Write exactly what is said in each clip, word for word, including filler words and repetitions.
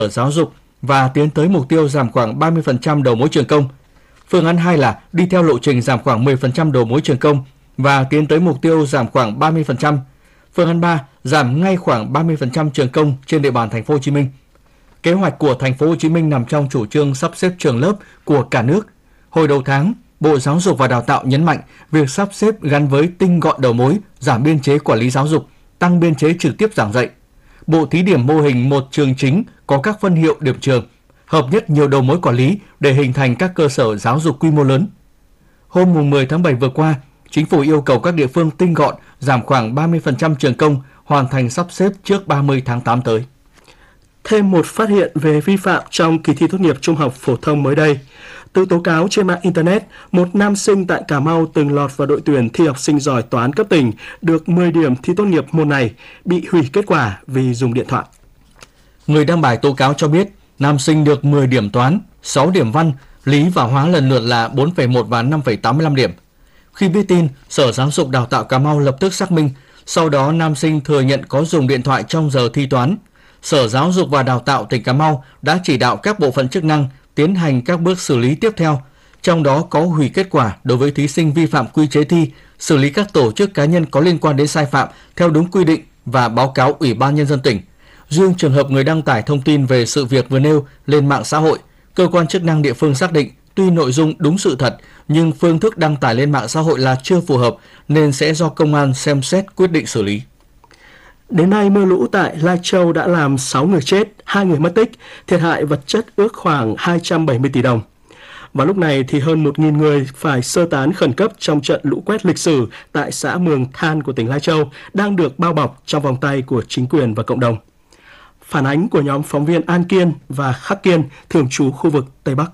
giáo dục và tiến tới mục tiêu giảm khoảng ba mươi phần trăm đầu mối trường công. Phương án hai là đi theo lộ trình giảm khoảng mười phần trăm đầu mối trường công và tiến tới mục tiêu giảm khoảng ba mươi phần trăm. Phương án ba giảm ngay khoảng ba mươi phần trăm trường công trên địa bàn thành phố Hồ Chí Minh. Kế hoạch của thành phố Hồ Chí Minh nằm trong chủ trương sắp xếp trường lớp của cả nước. Hồi đầu tháng, Bộ Giáo dục và Đào tạo nhấn mạnh việc sắp xếp gắn với tinh gọn đầu mối, giảm biên chế quản lý giáo dục, tăng biên chế trực tiếp giảng dạy. Bộ thí điểm mô hình một trường chính có các phân hiệu điểm trường, hợp nhất nhiều đầu mối quản lý để hình thành các cơ sở giáo dục quy mô lớn. Hôm mười tháng bảy vừa qua, Chính phủ yêu cầu các địa phương tinh gọn, giảm khoảng ba mươi phần trăm trường công, hoàn thành sắp xếp trước ba mươi tháng tám tới. Thêm một phát hiện về vi phạm trong kỳ thi tốt nghiệp trung học phổ thông mới đây. Từ tố cáo trên mạng Internet, một nam sinh tại Cà Mau từng lọt vào đội tuyển thi học sinh giỏi toán cấp tỉnh được mười điểm thi tốt nghiệp môn này, bị hủy kết quả vì dùng điện thoại. Người đăng bài tố cáo cho biết, nam sinh được mười điểm toán, sáu điểm văn, lý và hóa lần lượt là bốn phẩy một và năm phẩy tám mươi lăm điểm. Khi biết tin, Sở Giáo dục Đào tạo Cà Mau lập tức xác minh, sau đó nam sinh thừa nhận có dùng điện thoại trong giờ thi toán. Sở Giáo dục và Đào tạo tỉnh Cà Mau đã chỉ đạo các bộ phận chức năng tiến hành các bước xử lý tiếp theo, trong đó có hủy kết quả đối với thí sinh vi phạm quy chế thi, xử lý các tổ chức cá nhân có liên quan đến sai phạm theo đúng quy định và báo cáo Ủy ban Nhân dân tỉnh. Riêng trường hợp người đăng tải thông tin về sự việc vừa nêu lên mạng xã hội, cơ quan chức năng địa phương xác định tuy nội dung đúng sự thật nhưng phương thức đăng tải lên mạng xã hội là chưa phù hợp nên sẽ do công an xem xét quyết định xử lý. Đến nay, mưa lũ tại Lai Châu đã làm sáu người chết, hai người mất tích, thiệt hại vật chất ước khoảng hai trăm bảy mươi tỷ đồng. Và lúc này thì hơn một nghìn người phải sơ tán khẩn cấp trong trận lũ quét lịch sử tại xã Mường Than của tỉnh Lai Châu đang được bao bọc trong vòng tay của chính quyền và cộng đồng. Phản ánh của nhóm phóng viên An Kiên và Khắc Kiên, thường trú khu vực Tây Bắc.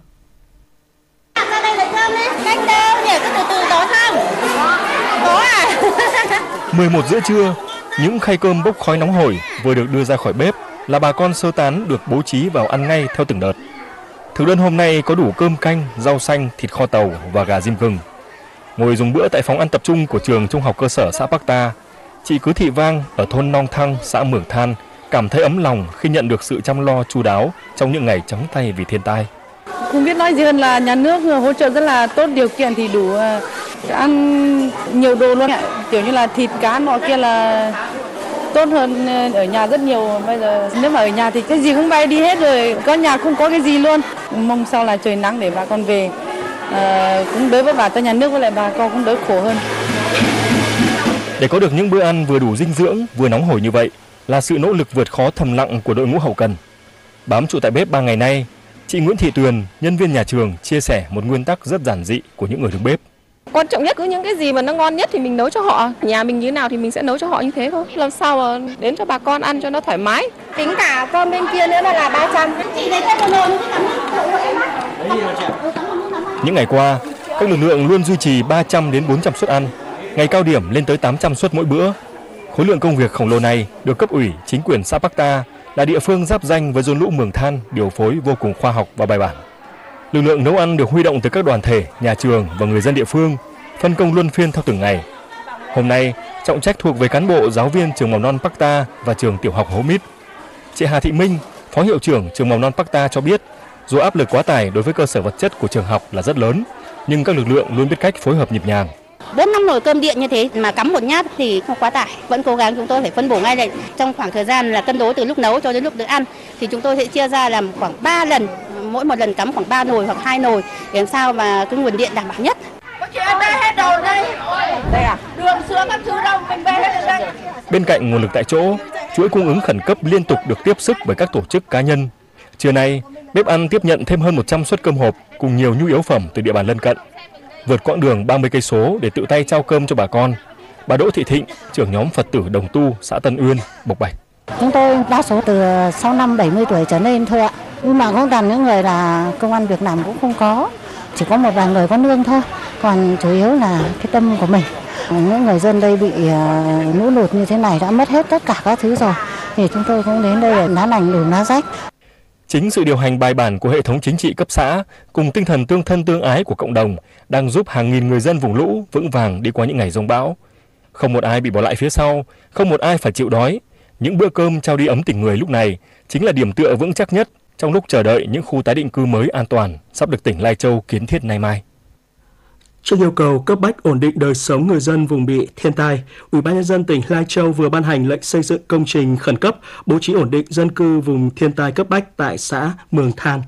mười một rưỡi trưa, những khay cơm bốc khói nóng hổi vừa được đưa ra khỏi bếp là bà con sơ tán được bố trí vào ăn ngay theo từng đợt. Thực đơn hôm nay có đủ cơm canh, rau xanh, thịt kho tàu và gà rim gừng. Ngồi dùng bữa tại phòng ăn tập trung của trường trung học cơ sở xã Bắc Ta, chị Cứ Thị Vang ở thôn Nong Thăng, xã Mường Than cảm thấy ấm lòng khi nhận được sự chăm lo chu đáo trong những ngày trắng tay vì thiên tai. Không biết nói gì hơn là nhà nước hỗ trợ rất là tốt, điều kiện thì đủ ăn nhiều đồ luôn, kiểu như là thịt cá nọ kia là tốt hơn ở nhà rất nhiều. Bây giờ nếu mà ở nhà thì cái gì cũng bay đi hết rồi, có nhà không có cái gì luôn. Mong sao là trời nắng để bà con về, à, cũng đỡ vất vả cho nhà nước với lại bà con cũng đỡ khổ hơn. Để có được những bữa ăn vừa đủ dinh dưỡng vừa nóng hổi như vậy là sự nỗ lực vượt khó thầm lặng của đội ngũ hậu cần. Bám trụ tại bếp ba ngày nay, chị Nguyễn Thị Tuyền, nhân viên nhà trường, chia sẻ một nguyên tắc rất giản dị của những người đứng bếp. Quan trọng nhất cứ những cái gì mà nó ngon nhất thì mình nấu cho họ. Nhà mình như nào thì mình sẽ nấu cho họ như thế thôi. Làm sao mà đến cho bà con ăn cho nó thoải mái. Tính cả cơm bên kia nữa là ba trăm. Những ngày qua, các lực lượng luôn duy trì ba trăm đến bốn trăm suất ăn, ngày cao điểm lên tới tám trăm suất mỗi bữa. Khối lượng công việc khổng lồ này được cấp ủy, chính quyền xã Bắc Ta là địa phương giáp ranh với dồn lũ Mường Than điều phối vô cùng khoa học và bài bản. Lực lượng nấu ăn được huy động từ các đoàn thể, nhà trường và người dân địa phương, phân công luân phiên theo từng ngày. Hôm nay, trọng trách thuộc về cán bộ giáo viên trường mầm non Bắc Ta và trường tiểu học Hố Mít. Chị Hà Thị Minh, phó hiệu trưởng trường mầm non Bắc Ta cho biết, dù áp lực quá tải đối với cơ sở vật chất của trường học là rất lớn, nhưng các lực lượng luôn biết cách phối hợp nhịp nhàng. Bốn năm nồi cơm điện như thế mà cắm một nhát thì không quá tải. Vẫn cố gắng chúng tôi phải phân bổ ngay đây. Trong khoảng thời gian là cân đối từ lúc nấu cho đến lúc được ăn thì chúng tôi sẽ chia ra làm khoảng ba lần. Mỗi một lần cắm khoảng ba nồi hoặc hai nồi để làm sao mà cái nguồn điện đảm bảo nhất. Chị ơi, đây hết đồ đây. Đây à? Đường sữa các thứ đâu, mình về hết rồi đây. Bên cạnh nguồn lực tại chỗ, chuỗi cung ứng khẩn cấp liên tục được tiếp sức bởi các tổ chức cá nhân. Trưa nay, bếp ăn tiếp nhận thêm hơn một trăm suất cơm hộp cùng nhiều nhu yếu phẩm từ địa bàn lân cận. Vượt quãng đường ba mươi cây số để tự tay trao cơm cho bà con, bà Đỗ Thị Thịnh, trưởng nhóm Phật tử Đồng Tu, xã Tân Uyên, bộc bạch. Chúng tôi đa số từ sáu năm bảy mươi tuổi trở lên thôi ạ. Nhưng mà cũng toàn những người là công ăn việc làm cũng không có, chỉ có một vài người có lương thôi. Còn chủ yếu là cái tâm của mình. Những người dân đây bị lũ lụt như thế này đã mất hết tất cả các thứ rồi, thì chúng tôi cũng đến đây để lá lành đùm lá rách. Chính sự điều hành bài bản của hệ thống chính trị cấp xã cùng tinh thần tương thân tương ái của cộng đồng đang giúp hàng nghìn người dân vùng lũ vững vàng đi qua những ngày giông bão. Không một ai bị bỏ lại phía sau, không một ai phải chịu đói. Những bữa cơm trao đi ấm tình người lúc này chính là điểm tựa vững chắc nhất trong lúc chờ đợi những khu tái định cư mới an toàn sắp được tỉnh Lai Châu kiến thiết nay mai. Trước yêu cầu cấp bách ổn định đời sống người dân vùng bị thiên tai, Ủy ban nhân dân tỉnh Lai Châu vừa ban hành lệnh xây dựng công trình khẩn cấp bố trí ổn định dân cư vùng thiên tai cấp bách tại xã Mường Than.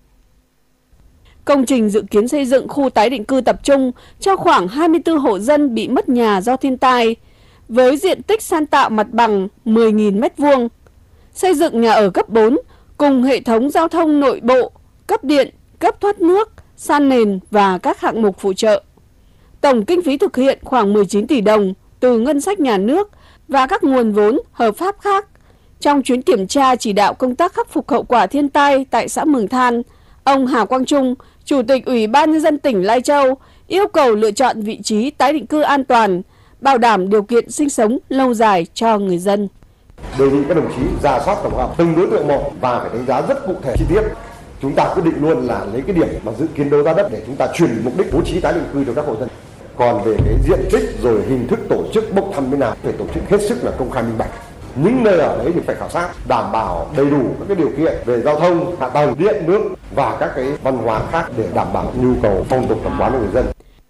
Công trình dự kiến xây dựng khu tái định cư tập trung cho khoảng hai mươi tư hộ dân bị mất nhà do thiên tai, với diện tích san tạo mặt bằng mười nghìn mét vuông. Xây dựng nhà ở cấp bốn cùng hệ thống giao thông nội bộ, cấp điện, cấp thoát nước, san nền và các hạng mục phụ trợ. Tổng kinh phí thực hiện khoảng mười chín tỷ đồng từ ngân sách nhà nước và các nguồn vốn hợp pháp khác. Trong chuyến kiểm tra chỉ đạo công tác khắc phục hậu quả thiên tai tại xã Mường Than, ông Hà Quang Trung, Chủ tịch Ủy ban nhân dân tỉnh Lai Châu yêu cầu lựa chọn vị trí tái định cư an toàn, bảo đảm điều kiện sinh sống lâu dài cho người dân. Đề nghị các đồng chí rà soát tổng hợp từng đối tượng một và phải đánh giá rất cụ thể chi tiết. Chúng ta quyết định luôn là lấy cái điểm mà dự kiến đấu giá đất để chúng ta chuyển mục đích bố trí tái định cư cho các hộ dân. Còn về cái diện tích rồi hình thức tổ chức bốc thăm bên nào phải tổ chức hết sức là công khai minh bạch. Những nơi ở đấy thì phải khảo sát, đảm bảo đầy đủ các cái điều kiện về giao thông, hạ tầng, điện, nước và các cái văn hóa khác để đảm bảo nhu cầu phong tục tập quán của người dân.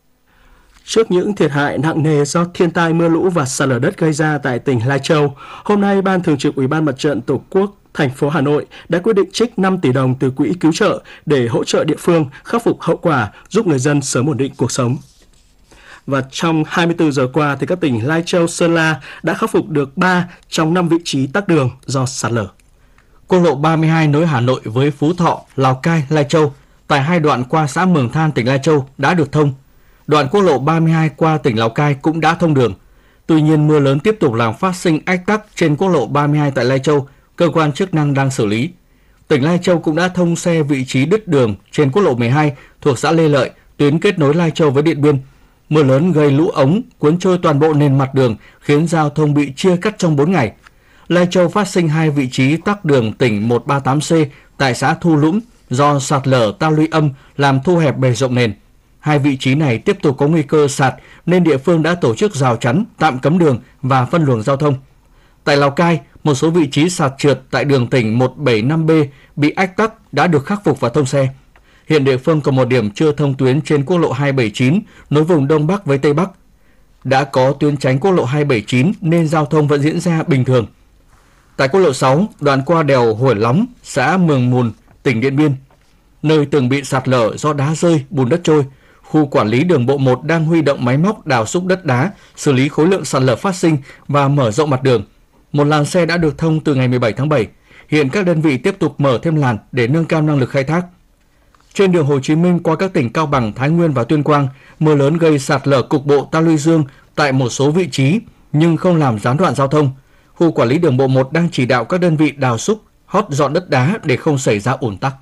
Trước những thiệt hại nặng nề do thiên tai mưa lũ và sạt lở đất gây ra tại tỉnh Lai Châu, hôm nay Ban Thường trực Ủy ban Mặt trận Tổ quốc thành phố Hà Nội đã quyết định trích năm tỷ đồng từ quỹ cứu trợ để hỗ trợ địa phương khắc phục hậu quả, giúp người dân sớm ổn định cuộc sống. Và trong hai mươi tư giờ qua, thì các tỉnh Lai Châu, Sơn La đã khắc phục được ba trong năm vị trí tắc đường do sạt lở. Quốc lộ ba mươi hai nối Hà Nội với Phú Thọ, Lào Cai, Lai Châu tại hai đoạn qua xã Mường Than, tỉnh Lai Châu đã được thông. Đoạn quốc lộ ba mươi hai qua tỉnh Lào Cai cũng đã thông đường. Tuy nhiên, mưa lớn tiếp tục làm phát sinh ách tắc trên quốc lộ ba mươi hai tại Lai Châu, cơ quan chức năng đang xử lý. Tỉnh Lai Châu cũng đã thông xe vị trí đứt đường trên quốc lộ mười hai thuộc xã Lê Lợi, tuyến kết nối Lai Châu với Điện Biên. Mưa lớn gây lũ ống, cuốn trôi toàn bộ nền mặt đường, khiến giao thông bị chia cắt trong bốn ngày. Lai Châu phát sinh hai vị trí tắc đường tỉnh một ba tám C tại xã Thu Lũng do sạt lở ta luy âm làm thu hẹp bề rộng nền. Hai vị trí này tiếp tục có nguy cơ sạt nên địa phương đã tổ chức rào chắn, tạm cấm đường và phân luồng giao thông. Tại Lào Cai, một số vị trí sạt trượt tại đường tỉnh một bảy năm B bị ách tắc đã được khắc phục và thông xe. Hiện địa phương còn một điểm chưa thông tuyến trên quốc lộ hai bảy chín nối vùng Đông Bắc với Tây Bắc. Đã có tuyến tránh quốc lộ hai bảy chín nên giao thông vẫn diễn ra bình thường. Tại quốc lộ sáu, đoạn qua đèo Hủy Lóng, xã Mường Mùn, tỉnh Điện Biên, nơi từng bị sạt lở do đá rơi, bùn đất trôi, khu quản lý đường bộ một đang huy động máy móc đào xúc đất đá, xử lý khối lượng sạt lở phát sinh và mở rộng mặt đường. Một làn xe đã được thông từ ngày mười bảy tháng bảy. Hiện các đơn vị tiếp tục mở thêm làn để nâng cao năng lực khai thác. Trên đường Hồ Chí Minh qua các tỉnh Cao Bằng, Thái Nguyên và Tuyên Quang, mưa lớn gây sạt lở cục bộ ta luy dương tại một số vị trí nhưng không làm gián đoạn giao thông. Khu quản lý đường bộ một đang chỉ đạo các đơn vị đào xúc, hót dọn đất đá để không xảy ra ùn tắc.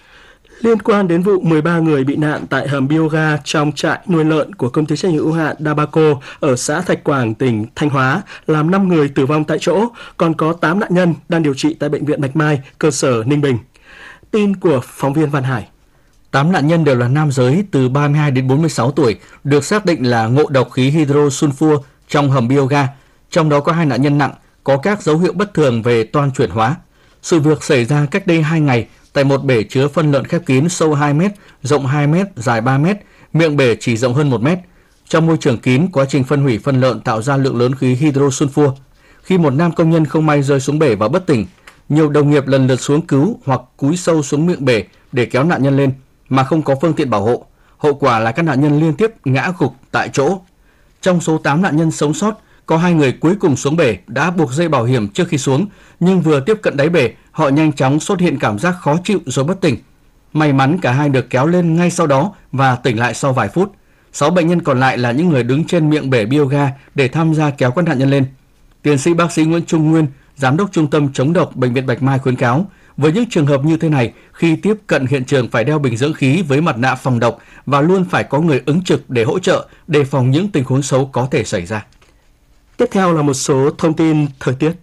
Liên quan đến vụ mười ba người bị nạn tại hầm bioga trong trại nuôi lợn của công ty trách nhiệm hữu hạn Dabaco ở xã Thạch Quảng, tỉnh Thanh Hóa, làm năm người tử vong tại chỗ, còn có tám nạn nhân đang điều trị tại Bệnh viện Bạch Mai, cơ sở Ninh Bình. Tin của phóng viên Văn Hải. tám nạn nhân đều là nam giới từ ba mươi hai đến bốn mươi sáu tuổi, được xác định là ngộ độc khí hydrosulfur trong hầm bioga, trong đó có hai nạn nhân nặng, có các dấu hiệu bất thường về toan chuyển hóa. Sự việc xảy ra cách đây hai ngày tại một bể chứa phân lợn khép kín sâu hai mét, rộng hai mét, dài ba mét, miệng bể chỉ rộng hơn một mét. Trong môi trường kín, quá trình phân hủy phân lợn tạo ra lượng lớn khí hydrosulfur. Khi một nam công nhân không may rơi xuống bể và bất tỉnh, nhiều đồng nghiệp lần lượt xuống cứu hoặc cúi sâu xuống miệng bể để kéo nạn nhân lên mà không có phương tiện bảo hộ. Hậu quả là các nạn nhân liên tiếp ngã gục tại chỗ. Trong số tám nạn nhân sống sót, có hai người cuối cùng xuống bể đã buộc dây bảo hiểm trước khi xuống, nhưng vừa tiếp cận đáy bể, họ nhanh chóng xuất hiện cảm giác khó chịu rồi bất tỉnh. May mắn cả hai được kéo lên ngay sau đó và tỉnh lại sau vài phút. Sáu bệnh nhân còn lại là những người đứng trên miệng bể bioga để tham gia kéo các nạn nhân lên. Tiến sĩ bác sĩ Nguyễn Trung Nguyên, Giám đốc Trung tâm Chống độc Bệnh viện Bạch Mai khuyến cáo, với những trường hợp như thế này, khi tiếp cận hiện trường phải đeo bình dưỡng khí với mặt nạ phòng độc và luôn phải có người ứng trực để hỗ trợ, đề phòng những tình huống xấu có thể xảy ra. Tiếp theo là một số thông tin thời tiết.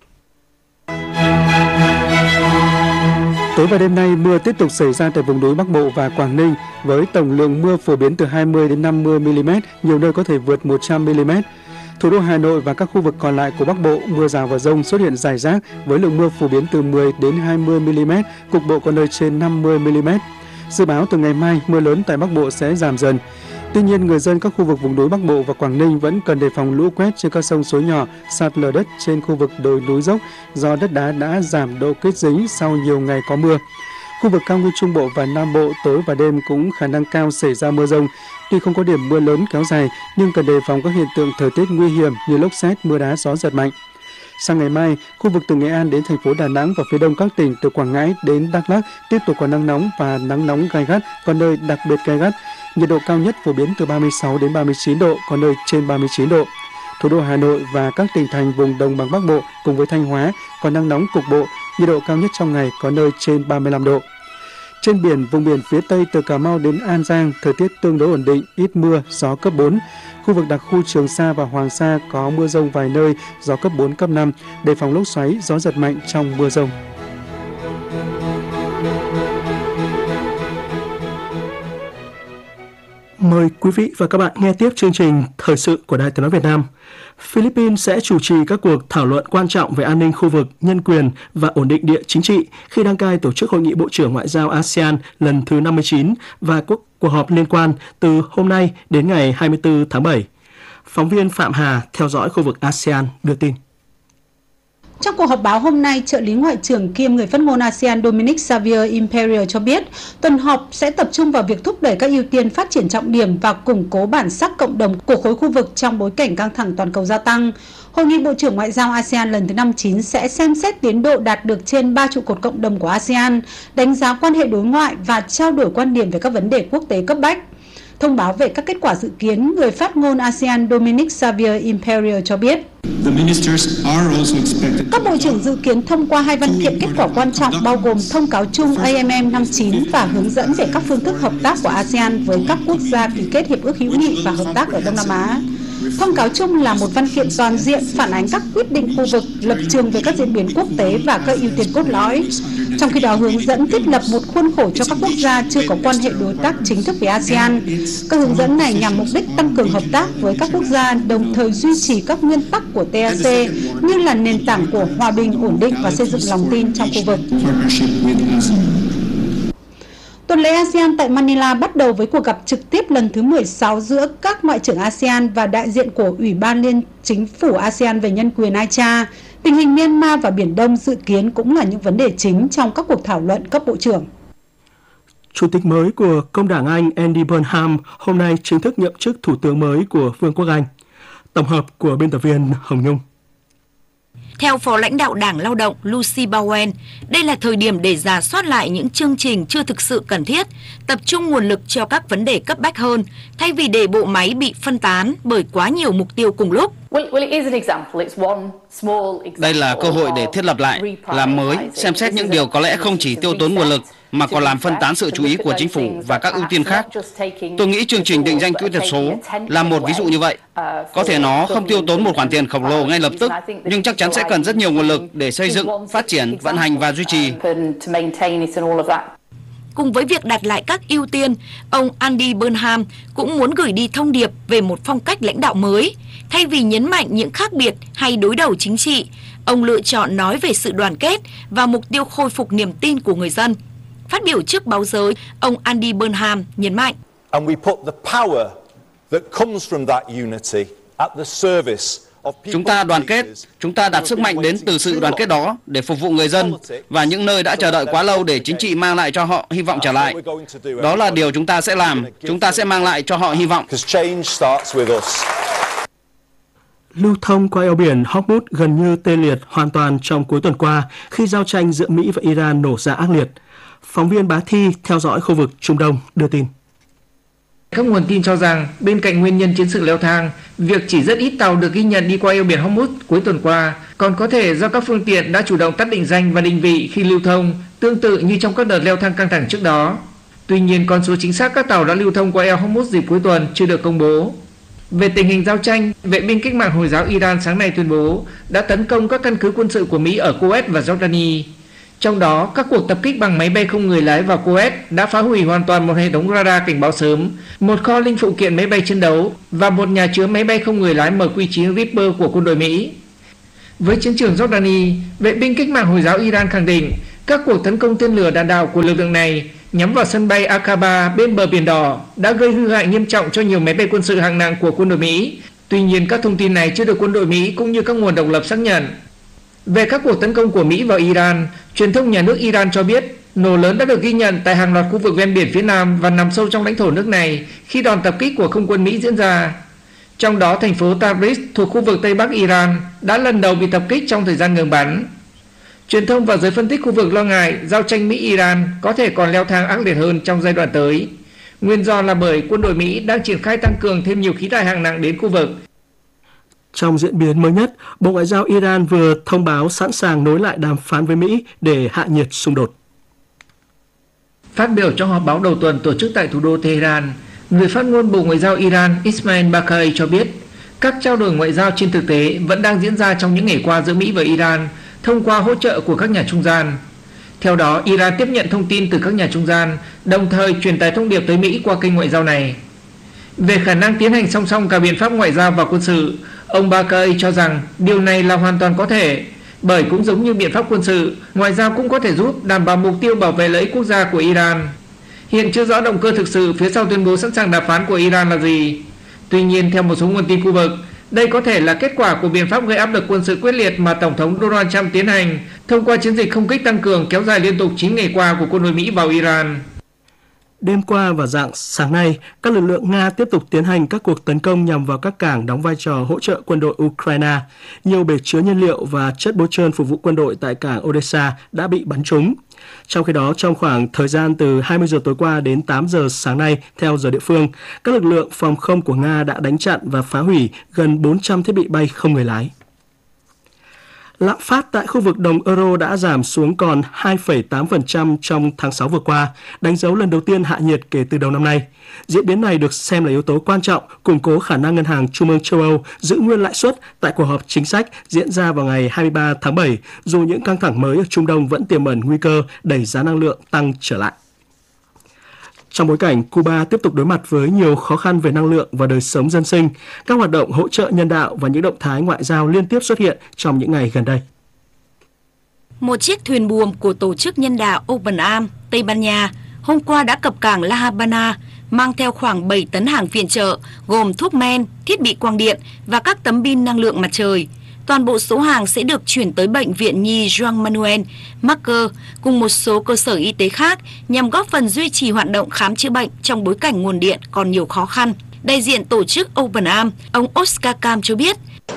Tối và đêm nay, mưa tiếp tục xảy ra tại vùng núi Bắc Bộ và Quảng Ninh với tổng lượng mưa phổ biến từ hai mươi đến năm mươi mi li mét, nhiều nơi có thể vượt một trăm mi li mét. Thủ đô Hà Nội và các khu vực còn lại của Bắc Bộ, mưa rào và dông xuất hiện rải rác với lượng mưa phổ biến từ mười đến hai mươi mi-li-mét, cục bộ có nơi trên năm mươi mi-li-mét. Dự báo từ ngày mai, mưa lớn tại Bắc Bộ sẽ giảm dần. Tuy nhiên, người dân các khu vực vùng núi Bắc Bộ và Quảng Ninh vẫn cần đề phòng lũ quét trên các sông suối nhỏ, sạt lở đất trên khu vực đồi núi dốc do đất đá đã giảm độ kết dính sau nhiều ngày có mưa. Khu vực cao nguyên Trung Bộ và Nam Bộ tối và đêm cũng khả năng cao xảy ra mưa dông. Tuy không có điểm mưa lớn kéo dài, nhưng cần đề phòng các hiện tượng thời tiết nguy hiểm như lốc sét, mưa đá, gió giật mạnh. Sang ngày mai, khu vực từ Nghệ An đến thành phố Đà Nẵng và phía đông các tỉnh từ Quảng Ngãi đến Đắk Lắk tiếp tục có nắng nóng và nắng nóng gay gắt, có nơi đặc biệt gay gắt. Nhiệt độ cao nhất phổ biến từ ba mươi sáu đến ba mươi chín độ, có nơi trên ba mươi chín độ. Thủ đô Hà Nội và các tỉnh thành vùng đồng bằng Bắc Bộ cùng với Thanh Hóa có nắng nóng cục bộ, nhiệt độ cao nhất trong ngày có nơi trên ba mươi lăm độ. Trên biển, vùng biển phía Tây từ Cà Mau đến An Giang, thời tiết tương đối ổn định, ít mưa, gió cấp bốn. Khu vực đặc khu Trường Sa và Hoàng Sa có mưa dông vài nơi, gió cấp bốn, cấp năm, đề phòng lốc xoáy, gió giật mạnh trong mưa dông. Mời quý vị và các bạn nghe tiếp chương trình Thời sự của Đài Tiếng nói Việt Nam. Philippines sẽ chủ trì các cuộc thảo luận quan trọng về an ninh khu vực, nhân quyền và ổn định địa chính trị khi đăng cai tổ chức Hội nghị Bộ trưởng Ngoại giao a sê an lần thứ năm mươi chín và các cuộc họp liên quan từ hôm nay đến ngày hai mươi tư tháng bảy. Phóng viên Phạm Hà theo dõi khu vực a sê an đưa tin. Trong cuộc họp báo hôm nay, trợ lý ngoại trưởng kiêm người phát ngôn a sê an Dominic Xavier Imperial cho biết tuần họp sẽ tập trung vào việc thúc đẩy các ưu tiên phát triển trọng điểm và củng cố bản sắc cộng đồng của khối khu vực trong bối cảnh căng thẳng toàn cầu gia tăng. Hội nghị Bộ trưởng Ngoại giao a sê an lần thứ năm mươi chín sẽ xem xét tiến độ đạt được trên ba trụ cột cộng đồng của a sê an, đánh giá quan hệ đối ngoại và trao đổi quan điểm về các vấn đề quốc tế cấp bách. Thông báo về các kết quả dự kiến, người phát ngôn a sê an Dominic Xavier Imperial cho biết các bộ trưởng dự kiến thông qua hai văn kiện kết quả quan trọng bao gồm thông cáo chung a em em năm mươi chín và hướng dẫn về các phương thức hợp tác của a sê an với các quốc gia ký kết hiệp ước hữu nghị và hợp tác ở Đông Nam Á. Thông cáo chung là một văn kiện toàn diện phản ánh các quyết định khu vực, lập trường về các diễn biến quốc tế và các ưu tiên cốt lõi. Trong khi đó, hướng dẫn thiết lập một khuôn khổ cho các quốc gia chưa có quan hệ đối tác chính thức với a sê an. Các hướng dẫn này nhằm mục đích tăng cường hợp tác với các quốc gia, đồng thời duy trì các nguyên tắc của tê a xê như là nền tảng của hòa bình, ổn định và xây dựng lòng tin trong khu vực. Tuần lễ a sê an tại Manila bắt đầu với cuộc gặp trực tiếp lần thứ mười sáu giữa các ngoại trưởng a sê an và đại diện của Ủy ban Liên Chính phủ a sê an về nhân quyền i chê a. Tình hình Myanmar và Biển Đông dự kiến cũng là những vấn đề chính trong các cuộc thảo luận cấp bộ trưởng. Chủ tịch mới của Công đảng Anh Andy Burnham hôm nay chính thức nhậm chức Thủ tướng mới của Vương quốc Anh. Tổng hợp của biên tập viên Hồng Nhung. Theo Phó lãnh đạo Đảng Lao động Lucy Bowen, đây là thời điểm để rà soát lại những chương trình chưa thực sự cần thiết, tập trung nguồn lực cho các vấn đề cấp bách hơn, thay vì để bộ máy bị phân tán bởi quá nhiều mục tiêu cùng lúc. Đây là cơ hội để thiết lập lại, làm mới, xem xét những điều có lẽ không chỉ tiêu tốn nguồn lực, mà còn làm phân tán sự chú ý của chính phủ và các ưu tiên khác. Tôi nghĩ chương trình định danh kỹ thuật số là một ví dụ như vậy. Có thể nó không tiêu tốn một khoản tiền khổng lồ ngay lập tức, nhưng chắc chắn sẽ cần rất nhiều nguồn lực để xây dựng, phát triển, vận hành và duy trì. Cùng với việc đặt lại các ưu tiên, ông Andy Burnham cũng muốn gửi đi thông điệp về một phong cách lãnh đạo mới. Thay vì nhấn mạnh những khác biệt hay đối đầu chính trị, ông lựa chọn nói về sự đoàn kết và mục tiêu khôi phục niềm tin của người dân. Phát biểu trước báo giới, ông Andy Burnham nhấn mạnh. Chúng ta đoàn kết, chúng ta đặt sức mạnh đến từ sự đoàn kết đó để phục vụ người dân và những nơi đã chờ đợi quá lâu để chính trị mang lại cho họ hy vọng trở lại. Đó là điều chúng ta sẽ làm, chúng ta sẽ mang lại cho họ hy vọng. Lưu thông qua eo biển Hormuz gần như tê liệt hoàn toàn trong cuối tuần qua khi giao tranh giữa Mỹ và Iran nổ ra ác liệt. Phóng viên Bá Thi theo dõi khu vực Trung Đông đưa tin. Các nguồn tin cho rằng bên cạnh nguyên nhân chiến sự leo thang, việc chỉ rất ít tàu được ghi nhận đi qua eo biển Hormuz cuối tuần qua còn có thể do các phương tiện đã chủ động tắt định danh và định vị khi lưu thông, tương tự như trong các đợt leo thang căng thẳng trước đó. Tuy nhiên, con số chính xác các tàu đã lưu thông qua eo Hormuz dịp cuối tuần chưa được công bố. Về tình hình giao tranh, vệ binh cách mạng Hồi giáo Iran sáng nay tuyên bố đã tấn công các căn cứ quân sự của Mỹ ở Kuwait và Jordani. Trong đó, các cuộc tập kích bằng máy bay không người lái vào Kuwait đã phá hủy hoàn toàn một hệ thống radar cảnh báo sớm, một kho linh phụ kiện máy bay chiến đấu và một nhà chứa máy bay không người lái M Q chín Reaper của quân đội Mỹ. Với chiến trường Jordani, vệ binh cách mạng Hồi giáo Iran khẳng định các cuộc tấn công tên lửa đạn đạo của lực lượng này nhắm vào sân bay Aqaba bên bờ Biển Đỏ đã gây hư hại nghiêm trọng cho nhiều máy bay quân sự hạng nặng của quân đội Mỹ. Tuy nhiên, các thông tin này chưa được quân đội Mỹ cũng như các nguồn độc lập xác nhận. Về các cuộc tấn công của Mỹ vào Iran, truyền thông nhà nước Iran cho biết nổ lớn đã được ghi nhận tại hàng loạt khu vực ven biển phía Nam và nằm sâu trong lãnh thổ nước này khi đòn tập kích của không quân Mỹ diễn ra. Trong đó, thành phố Tabriz thuộc khu vực Tây Bắc Iran đã lần đầu bị tập kích trong thời gian ngừng bắn. Truyền thông và giới phân tích khu vực lo ngại giao tranh Mỹ-Iran có thể còn leo thang ác liệt hơn trong giai đoạn tới. Nguyên do là bởi quân đội Mỹ đang triển khai tăng cường thêm nhiều khí tài hạng nặng đến khu vực. Trong diễn biến mới nhất, Bộ Ngoại giao Iran vừa thông báo sẵn sàng nối lại đàm phán với Mỹ để hạ nhiệt xung đột. Phát biểu trong họp báo đầu tuần tổ chức tại thủ đô Tehran, người phát ngôn Bộ Ngoại giao Iran Ismail Baqai cho biết các trao đổi ngoại giao trên thực tế vẫn đang diễn ra trong những ngày qua giữa Mỹ và Iran thông qua hỗ trợ của các nhà trung gian. Theo đó, Iran tiếp nhận thông tin từ các nhà trung gian, đồng thời truyền tải thông điệp tới Mỹ qua kênh ngoại giao này. Về khả năng tiến hành song song cả biện pháp ngoại giao và quân sự, ông Baqai cho rằng điều này là hoàn toàn có thể, bởi cũng giống như biện pháp quân sự, ngoại giao cũng có thể giúp đảm bảo mục tiêu bảo vệ lợi ích quốc gia của Iran. Hiện chưa rõ động cơ thực sự phía sau tuyên bố sẵn sàng đàm phán của Iran là gì. Tuy nhiên, theo một số nguồn tin khu vực, đây có thể là kết quả của biện pháp gây áp lực quân sự quyết liệt mà Tổng thống Donald Trump tiến hành thông qua chiến dịch không kích tăng cường kéo dài liên tục chín ngày qua của quân đội Mỹ vào Iran. Đêm qua và rạng sáng nay, các lực lượng Nga tiếp tục tiến hành các cuộc tấn công nhằm vào các cảng đóng vai trò hỗ trợ quân đội Ukraine. Nhiều bể chứa nhiên liệu và chất bôi trơn phục vụ quân đội tại cảng Odessa đã bị bắn trúng. Trong khi đó, trong khoảng thời gian từ hai mươi giờ tối qua đến tám giờ sáng nay theo giờ địa phương, các lực lượng phòng không của Nga đã đánh chặn và phá hủy gần bốn trăm thiết bị bay không người lái. Lạm phát tại khu vực đồng euro đã giảm xuống còn hai phẩy tám phần trăm trong tháng sáu vừa qua, đánh dấu lần đầu tiên hạ nhiệt kể từ đầu năm nay. Diễn biến này được xem là yếu tố quan trọng củng cố khả năng Ngân hàng Trung ương châu Âu giữ nguyên lãi suất tại cuộc họp chính sách diễn ra vào ngày hai mươi ba tháng bảy, dù những căng thẳng mới ở Trung Đông vẫn tiềm ẩn nguy cơ đẩy giá năng lượng tăng trở lại. Trong bối cảnh Cuba tiếp tục đối mặt với nhiều khó khăn về năng lượng và đời sống dân sinh, các hoạt động hỗ trợ nhân đạo và những động thái ngoại giao liên tiếp xuất hiện trong những ngày gần đây. Một chiếc thuyền buồm của tổ chức nhân đạo Open Arms, Tây Ban Nha, hôm qua đã cập cảng La Habana, mang theo khoảng bảy tấn hàng viện trợ, gồm thuốc men, thiết bị quang điện và các tấm pin năng lượng mặt trời. Toàn bộ số hàng sẽ được chuyển tới Bệnh viện Nhi Juan Manuel Marker cùng một số cơ sở y tế khác nhằm góp phần duy trì hoạt động khám chữa bệnh trong bối cảnh nguồn điện còn nhiều khó khăn. Đại diện tổ chức Open Arms, ông Oscar Cam cho biết.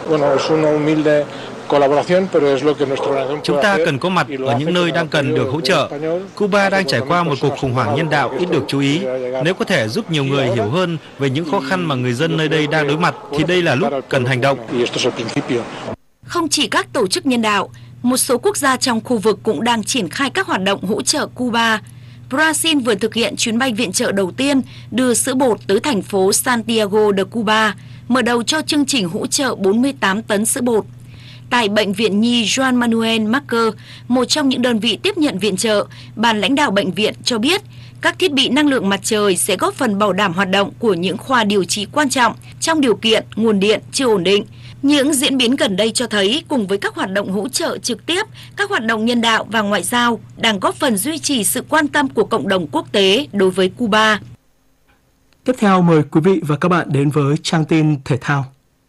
Chúng ta cần có mặt ở những nơi đang cần được hỗ trợ. Cuba đang trải qua một cuộc khủng hoảng nhân đạo ít được chú ý. Nếu có thể giúp nhiều người hiểu hơn về những khó khăn mà người dân nơi đây đang đối mặt, thì đây là lúc cần hành động. Không chỉ các tổ chức nhân đạo, một số quốc gia trong khu vực cũng đang triển khai các hoạt động hỗ trợ Cuba. Brazil vừa thực hiện chuyến bay viện trợ đầu tiên đưa sữa bột tới thành phố Santiago de Cuba, mở đầu cho chương trình hỗ trợ bốn mươi tám tấn sữa bột. Tại Bệnh viện Nhi Juan Manuel Marker, một trong những đơn vị tiếp nhận viện trợ, ban lãnh đạo bệnh viện cho biết các thiết bị năng lượng mặt trời sẽ góp phần bảo đảm hoạt động của những khoa điều trị quan trọng trong điều kiện nguồn điện chưa ổn định. Những diễn biến gần đây cho thấy cùng với các hoạt động hỗ trợ trực tiếp, các hoạt động nhân đạo và ngoại giao đang góp phần duy trì sự quan tâm của cộng đồng quốc tế đối với Cuba. Tiếp theo mời quý vị và các bạn đến với trang tin thể thao.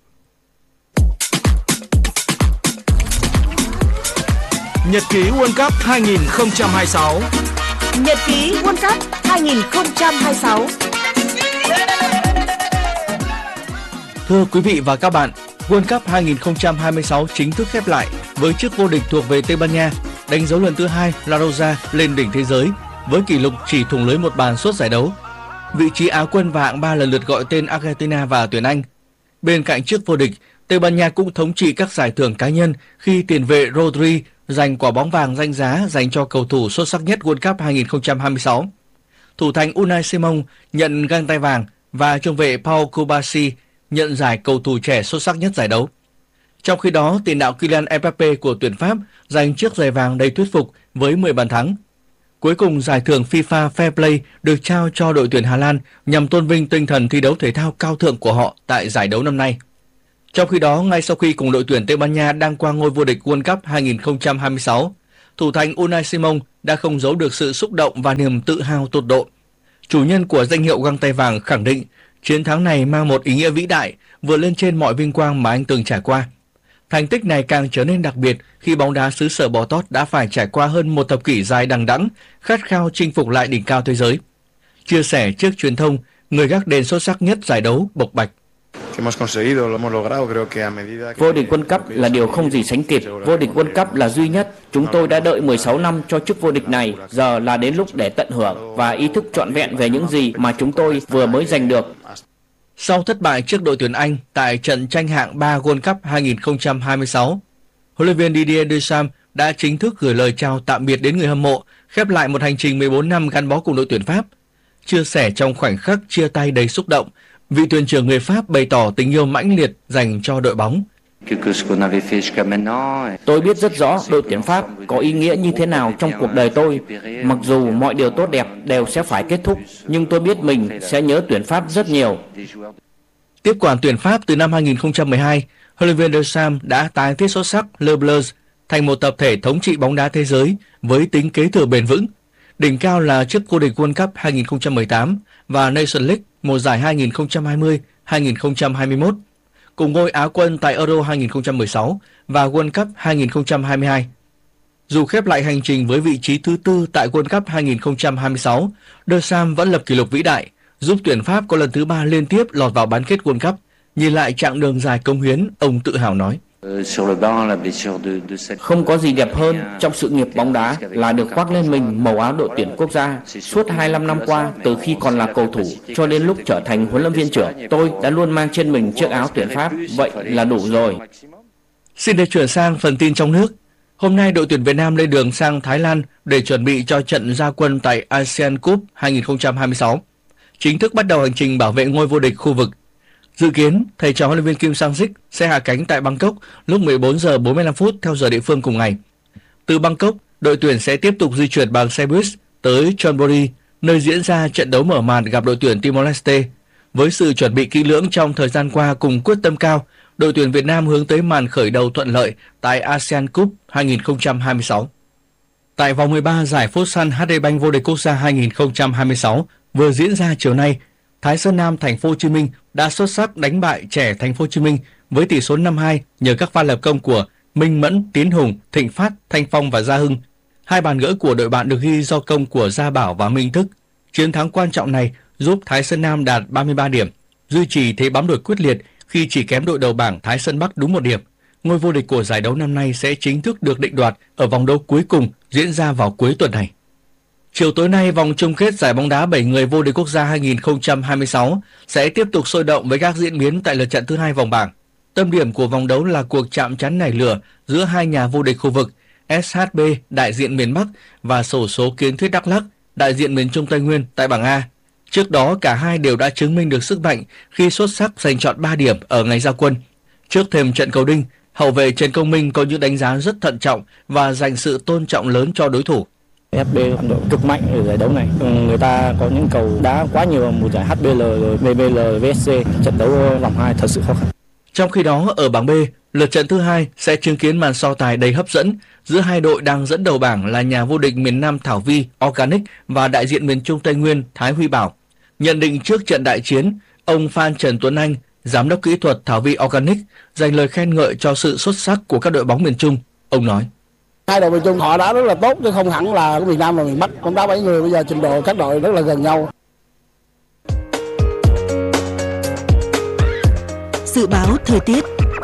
Nhật ký World Cup hai không hai sáu. Nhật ký World Cup hai không hai sáu. Thưa quý vị và các bạn, World Cup hai không hai sáu chính thức khép lại với chức vô địch thuộc về Tây Ban Nha, đánh dấu lần thứ hai La Roja lên đỉnh thế giới với kỷ lục chỉ thủng lưới một bàn suốt giải đấu. Vị trí Á quân và hạng ba lần lượt gọi tên Argentina và tuyển Anh. Bên cạnh chức vô địch, Tây Ban Nha cũng thống trị các giải thưởng cá nhân khi tiền vệ Rodri giành quả bóng vàng danh giá dành cho cầu thủ xuất sắc nhất World Cup hai không hai sáu. Thủ thành Unai Simon nhận găng tay vàng và trung vệ Pau Cubarsí nhận giải cầu thủ trẻ xuất sắc nhất giải đấu. Trong khi đó, tiền đạo Kylian Mbappé của tuyển Pháp giành chiếc giày vàng đầy thuyết phục với mười bàn thắng. Cuối cùng, giải thưởng FIFA Fair Play được trao cho đội tuyển Hà Lan nhằm tôn vinh tinh thần thi đấu thể thao cao thượng của họ tại giải đấu năm nay. Trong khi đó, ngay sau khi cùng đội tuyển Tây Ban Nha đăng quang ngôi vô địch World Cup hai không hai sáu, thủ thành Unai Simon đã không giấu được sự xúc động và niềm tự hào tột độ. Chủ nhân của danh hiệu găng tay vàng khẳng định chiến thắng này mang một ý nghĩa vĩ đại, vượt lên trên mọi vinh quang mà anh từng trải qua. Thành tích này càng trở nên đặc biệt khi bóng đá xứ sở bò tót đã phải trải qua hơn một thập kỷ dài đằng đẵng, khát khao chinh phục lại đỉnh cao thế giới. Chia sẻ trước truyền thông, người gác đền xuất sắc nhất giải đấu bộc bạch: Vô địch World Cup là điều không gì sánh kịp. Vô địch World Cup là duy nhất. Chúng tôi đã đợi mười sáu năm cho chức vô địch này. Giờ là đến lúc để tận hưởng và ý thức trọn vẹn về những gì mà chúng tôi vừa mới giành được. Sau thất bại trước đội tuyển Anh tại trận tranh hạng ba World Cup hai không hai sáu, huấn luyện viên Didier Deschamps đã chính thức gửi lời chào tạm biệt đến người hâm mộ, khép lại một hành trình mười bốn năm gắn bó cùng đội tuyển Pháp. Chia sẻ trong khoảnh khắc chia tay đầy xúc động, vị thuyền trưởng người Pháp bày tỏ tình yêu mãnh liệt dành cho đội bóng. Tôi biết rất rõ đội tuyển Pháp có ý nghĩa như thế nào trong cuộc đời tôi. Mặc dù mọi điều tốt đẹp đều sẽ phải kết thúc, nhưng tôi biết mình sẽ nhớ tuyển Pháp rất nhiều. Tiếp quản tuyển Pháp từ năm hai không một hai, huấn luyện viên Deschamps đã tái thiết xuất sắc Le Bleu thành một tập thể thống trị bóng đá thế giới với tính kế thừa bền vững. Đỉnh cao là chức vô địch World Cup hai không một tám và Nations League mùa giải hai không hai không hai không hai mốt, cùng ngôi Á quân tại Euro hai không một sáu và World Cup hai không hai hai. Dù khép lại hành trình với vị trí thứ tư tại World Cup hai không hai sáu, Deschamps vẫn lập kỷ lục vĩ đại, giúp tuyển Pháp có lần thứ ba liên tiếp lọt vào bán kết World Cup. Nhìn lại chặng đường dài cống hiến, ông tự hào nói: Không có gì đẹp hơn trong sự nghiệp bóng đá là được khoác lên mình màu áo đội tuyển quốc gia. Suốt hai mươi lăm năm qua, từ khi còn là cầu thủ cho đến lúc trở thành huấn luyện viên trưởng, tôi đã luôn mang trên mình chiếc áo tuyển Pháp. Vậy là đủ rồi. Xin để chuyển sang phần tin trong nước. Hôm nay, đội tuyển Việt Nam lên đường sang Thái Lan để chuẩn bị cho trận ra quân tại ASEAN Cup hai không hai sáu, chính thức bắt đầu hành trình bảo vệ ngôi vô địch khu vực. Dự kiến, thầy trò huấn luyện viên Kim Sang-sik sẽ hạ cánh tại Bangkok lúc mười bốn giờ bốn mươi lăm phút theo giờ địa phương cùng ngày. Từ Bangkok, đội tuyển sẽ tiếp tục di chuyển bằng xe buýt tới Chonburi, nơi diễn ra trận đấu mở màn gặp đội tuyển Timor-Leste. Với sự chuẩn bị kỹ lưỡng trong thời gian qua cùng quyết tâm cao, đội tuyển Việt Nam hướng tới màn khởi đầu thuận lợi tại ASEAN Cup hai không hai sáu. Tại vòng mười ba giải Futsal hát đê Bank vô địch quốc gia hai không hai sáu vừa diễn ra chiều nay, Thái Sơn Nam Thành phố Hồ Chí Minh đã xuất sắc đánh bại Trẻ Thành phố Hồ Chí Minh với tỷ số năm hai nhờ các pha lập công của Minh Mẫn, Tiến Hùng, Thịnh Phát, Thanh Phong và Gia Hưng. Hai bàn gỡ của đội bạn được ghi do công của Gia Bảo và Minh Thức. Chiến thắng quan trọng này giúp Thái Sơn Nam đạt ba mươi ba điểm, duy trì thế bám đuổi quyết liệt khi chỉ kém đội đầu bảng Thái Sơn Bắc đúng một điểm. Ngôi vô địch của giải đấu năm nay sẽ chính thức được định đoạt ở vòng đấu cuối cùng diễn ra vào cuối tuần này. Chiều tối nay, vòng chung kết giải bóng đá bảy người vô địch quốc gia hai không hai sáu sẽ tiếp tục sôi động với các diễn biến tại lượt trận thứ hai vòng bảng. Tâm điểm của vòng đấu là cuộc chạm trán nảy lửa giữa hai nhà vô địch khu vực ét hát bê đại diện miền Bắc và xổ số Kiến Thiết Đắk Lắk đại diện miền Trung Tây Nguyên tại bảng A. Trước đó, cả hai đều đã chứng minh được sức mạnh khi xuất sắc giành chọn ba điểm ở ngày ra quân. Trước thềm trận cầu đinh, hậu vệ Trần Công Minh có những đánh giá rất thận trọng và dành sự tôn trọng lớn cho đối thủ. ép bê đội cực mạnh ở giải đấu này. Người ta có những cầu đá quá nhiều một giải hát bê lờ, vê bê lờ, vê ét xê. Trận đấu vòng hai thật sự khó khăn. Trong khi đó, ở bảng B, lượt trận thứ hai sẽ chứng kiến màn so tài đầy hấp dẫn giữa hai đội đang dẫn đầu bảng là nhà vô địch miền Nam Thảo Vi Organic và đại diện miền Trung Tây Nguyên Thái Huy Bảo. Nhận định trước trận đại chiến, ông Phan Trần Tuấn Anh, giám đốc kỹ thuật Thảo Vi Organic, dành lời khen ngợi cho sự xuất sắc của các đội bóng miền Trung. Ông nói: Hai đội miền Trung họ đã rất là tốt chứ không hẳn là miền Nam và miền Bắc. Bóng đá bảy người bây giờ trình độ các đội rất là gần nhau. Dự báo thời tiết.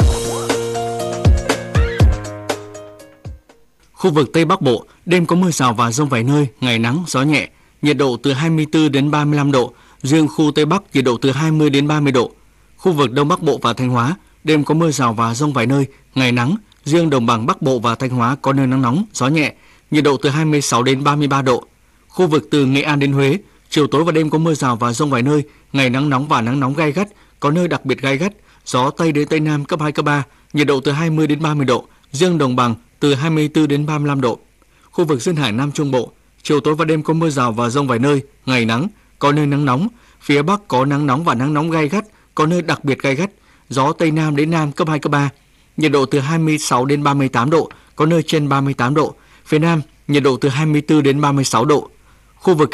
Khu vực Tây Bắc Bộ, đêm có mưa rào và dông vài nơi, ngày nắng, gió nhẹ, nhiệt độ từ hai mươi tư đến ba mươi lăm độ, riêng khu Tây Bắc nhiệt độ từ hai mươi đến ba mươi độ. Khu vực Đông Bắc Bộ và Thanh Hóa, đêm có mưa rào và dông vài nơi, ngày nắng, riêng đồng bằng Bắc Bộ và Thanh Hóa có nơi nắng nóng, gió nhẹ, nhiệt độ từ hai mươi sáu đến ba mươi ba độ. Khu vực từ Nghệ An đến Huế, chiều tối và đêm có mưa rào và dông vài nơi, ngày nắng nóng và nắng nóng gay gắt, có nơi đặc biệt gay gắt, gió Tây đến Tây Nam cấp hai, cấp ba, nhiệt độ từ hai mươi đến ba mươi độ, riêng đồng bằng từ hai mươi tư đến ba mươi lăm độ. Khu vực duyên hải Nam Trung Bộ, chiều tối và đêm có mưa rào và dông vài nơi, ngày nắng, có nơi nắng nóng, phía Bắc có nắng nóng và nắng nóng gay gắt, có nơi đặc biệt gay gắt, gió Tây Nam đến Nam cấp hai, cấp ba, nhiệt độ từ hai mươi sáu đến ba mươi tám độ, có nơi trên ba mươi tám độ, phía Nam nhiệt độ từ hai mươi tư đến ba mươi sáu độ. Khu vực